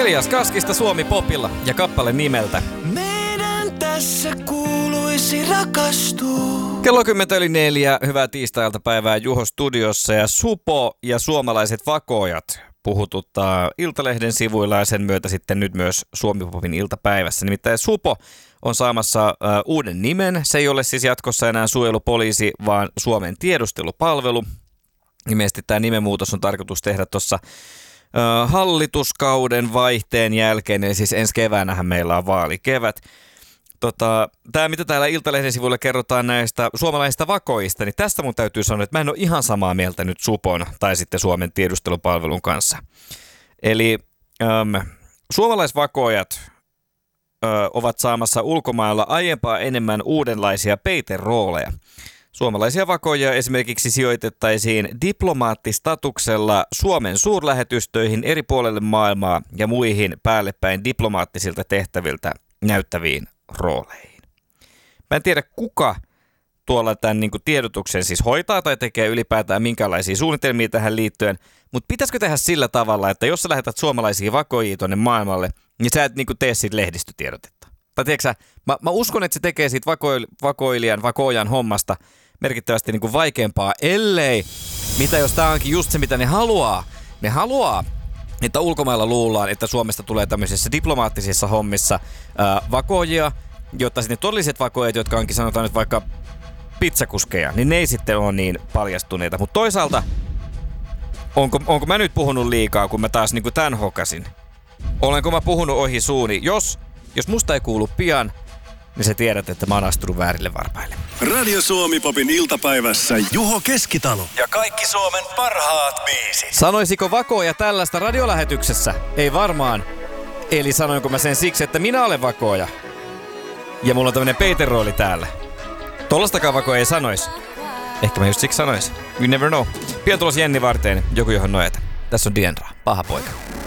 Elias Kaskista Suomi Popilla ja kappale nimeltä Meidän tässä kuuluisi rakastua. Kello 10:04, hyvää tiistai-iltapäivää Juho studiossa ja Supo ja suomalaiset vakoojat puhututtaa Iltalehden sivuilla ja sen myötä sitten nyt myös Suomi Popin iltapäivässä. Nimittäin Supo on saamassa uuden nimen. Se ei ole siis jatkossa enää suojelupoliisi, vaan Suomen tiedustelupalvelu. Ilmeisesti tämä nimenmuutos on tarkoitus tehdä tuossa hallituskauden vaihteen jälkeen, eli siis ensi keväänähän meillä on vaalikevät. Tämä, mitä täällä Iltalehden sivuilla kerrotaan näistä suomalaisista vakoista, niin tästä mun täytyy sanoa, että mä en ole ihan samaa mieltä nyt Supon tai sitten Suomen tiedustelupalvelun kanssa. Eli suomalaisvakoojat ovat saamassa ulkomailla aiempaa enemmän uudenlaisia peiterooleja. Suomalaisia vakoojia esimerkiksi sijoitettaisiin diplomaattistatuksella Suomen suurlähetystöihin eri puolelle maailmaa ja muihin päällepäin diplomaattisilta tehtäviltä näyttäviin rooleihin. Mä en tiedä, kuka tuolla tämän niin kuin tiedotuksen siis hoitaa tai tekee ylipäätään minkälaisia suunnitelmia tähän liittyen, mutta pitäisikö tehdä sillä tavalla, että jos sä lähetät suomalaisia vakoijia tuonne maailmalle, niin sä et niin kuin tee siitä lehdistötiedotetta. Tai tiedätkö sä, mä uskon, että se tekee siitä vakoojan hommasta merkittävästi niin kuin vaikeampaa, ellei, mitä jos tää onkin just se, mitä ne haluaa. Ne haluaa, että ulkomailla luullaan, että Suomesta tulee tämmöisissä diplomaattisissa hommissa vakoojia, jotta sitten todelliset vakoojat, jotka onkin sanotaan nyt vaikka pizzakuskeja, niin ne ei sitten ole niin paljastuneita. Mutta toisaalta, onko mä nyt puhunut liikaa, kun mä taas niinku tän hokasin? Olenko mä puhunut ohi suuni? Jos musta ei kuulu pian, niin sä tiedät, että mä oon astunut väärille varpaille. Radio Suomi Popin iltapäivässä Juho Keskitalo. Ja kaikki Suomen parhaat biisit. Sanoisiko vakooja tällaista radiolähetyksessä? Ei varmaan. Eli sanoinko mä sen siksi, että minä olen vakooja? Ja mulla on tämmönen peiterooli täällä. Tollastakaan vakooja ei sanois. Ehkä mä just siksi sanois. You never know. Pian tulos Jenni varteen, joku johon nojata. Tässä on Dienra, paha poika.